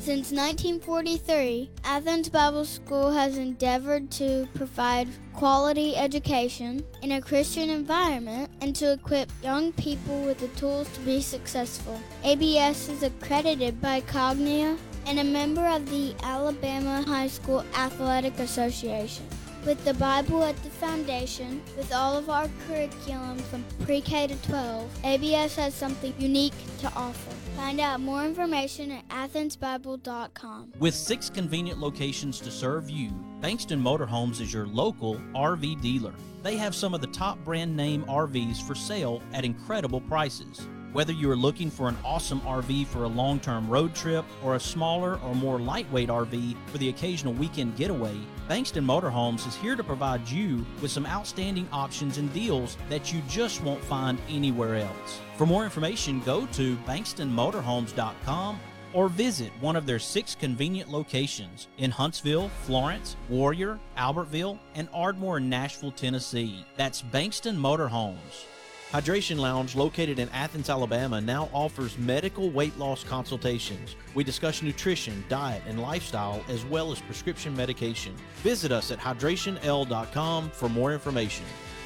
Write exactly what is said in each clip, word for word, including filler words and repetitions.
Since nineteen forty-three, Athens Bible School has endeavored to provide quality education in a Christian environment and to equip young people with the tools to be successful. A B S is accredited by Cognia and a member of the Alabama High School Athletic Association. With the Bible at the foundation, with all of our curriculum from pre-K to twelve, A B S has something unique to offer. Find out more information at athens bible dot com. With six convenient locations to serve you, Bankston Motorhomes is your local R V dealer. They have some of the top brand name R Vs for sale at incredible prices. Whether you are looking for an awesome R V for a long-term road trip or a smaller or more lightweight R V for the occasional weekend getaway, Bankston Motorhomes is here to provide you with some outstanding options and deals that you just won't find anywhere else. For more information, go to bankston motorhomes dot com or visit one of their six convenient locations in Huntsville, Florence, Warrior, Albertville, and Ardmore in Nashville, Tennessee. That's Bankston Motorhomes. Hydration Lounge, located in Athens, Alabama, now offers medical weight loss consultations. We discuss nutrition, diet, and lifestyle, as well as prescription medication. Visit us at hydration l dot com for more information.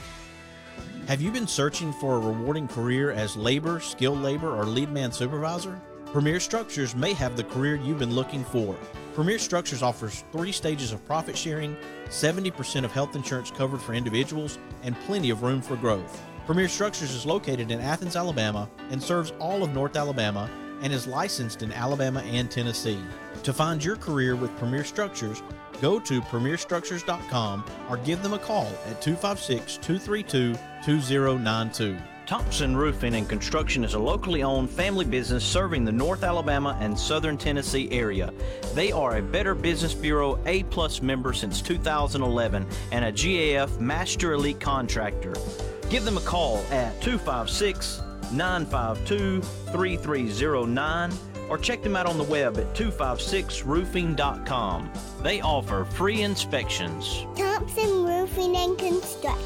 Have you been searching for a rewarding career as labor, skilled labor, or lead man supervisor? Premier Structures may have the career you've been looking for. Premier Structures offers three stages of profit sharing, seventy percent of health insurance covered for individuals, and plenty of room for growth. Premier Structures is located in Athens, Alabama, and serves all of North Alabama and is licensed in Alabama and Tennessee. To find your career with Premier Structures, go to premier structures dot com or give them a call at two five six, two three two, two zero nine two. Thompson Roofing and Construction is a locally owned family business serving the North Alabama and Southern Tennessee area. They are a Better Business Bureau A-plus member since two thousand eleven and a G A F Master Elite Contractor. Give them a call at two five six, nine five two, three three zero nine or check them out on the web at two five six roofing dot com. They offer free inspections. Thompson Roofing and Construction.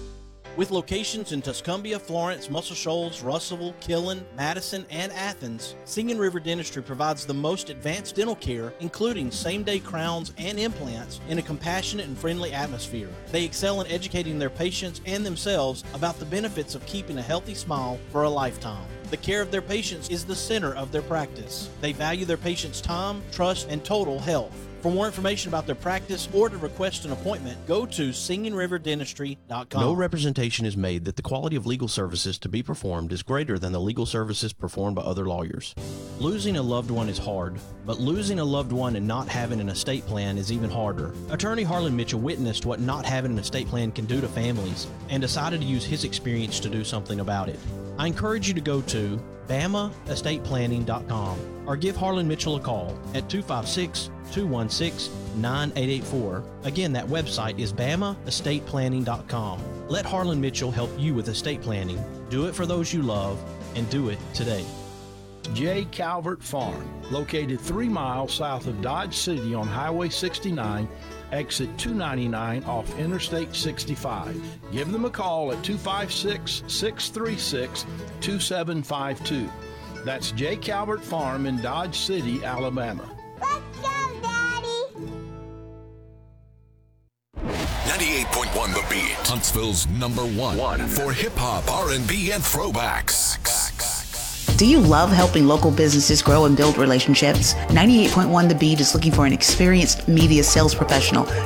With locations in Tuscumbia, Florence, Muscle Shoals, Russellville, Killen, Madison, and Athens, Singing River Dentistry provides the most advanced dental care, including same-day crowns and implants, in a compassionate and friendly atmosphere. They excel in educating their patients and themselves about the benefits of keeping a healthy smile for a lifetime. The care of their patients is the center of their practice. They value their patients' time, trust, and total health. For more information about their practice or to request an appointment, go to singing river dentistry dot com. No representation is made that the quality of legal services to be performed is greater than the legal services performed by other lawyers. Losing a loved one is hard, but losing a loved one and not having an estate plan is even harder. Attorney Harlan Mitchell witnessed what not having an estate plan can do to families and decided to use his experience to do something about it. I encourage you to go to bama estate planning dot com or give Harlan Mitchell a call at two five six, two one six, nine eight eight four. Again, that website is bama estate planning dot com. Let Harlan Mitchell help you with estate planning. Do it for those you love, and do it today. J. Calvert Farm, located three miles south of Dodge City on Highway sixty-nine, exit two ninety-nine off Interstate sixty-five. Give them a call at two five six, six three six, two seven five two. That's J. Calvert Farm in Dodge City, Alabama. Let's go, Daddy! ninety-eight point one The Beat, Huntsville's number one, one. for hip-hop, R and B, and throwbacks. Do you love helping local businesses grow and build relationships? ninety-eight point one The Beat is looking for an experienced media sales professional